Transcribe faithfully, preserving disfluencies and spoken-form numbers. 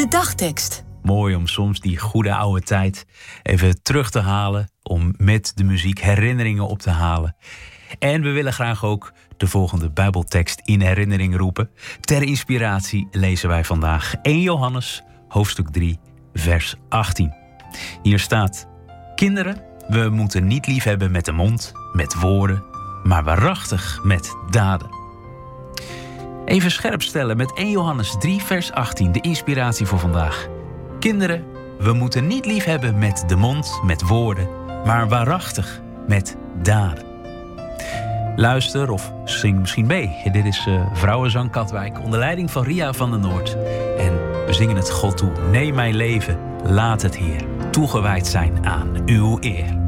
De dagtekst. Mooi om soms die goede oude tijd even terug te halen. Om met de muziek herinneringen op te halen. En we willen graag ook de volgende Bijbeltekst in herinnering roepen. Ter inspiratie lezen wij vandaag eerste Johannes, hoofdstuk drie, vers achttien. Hier staat: Kinderen, we moeten niet liefhebben met de mond, met woorden, maar waarachtig met daden. Even scherp stellen met eerste Johannes drie, vers achttien, de inspiratie voor vandaag. Kinderen, we moeten niet liefhebben met de mond, met woorden, maar waarachtig met daden. Luister of zing misschien mee. Dit is uh, Vrouwenzang Katwijk onder leiding van Ria van der Noord. En we zingen het God toe. Neem mijn leven, laat het Heer toegewijd zijn aan uw eer.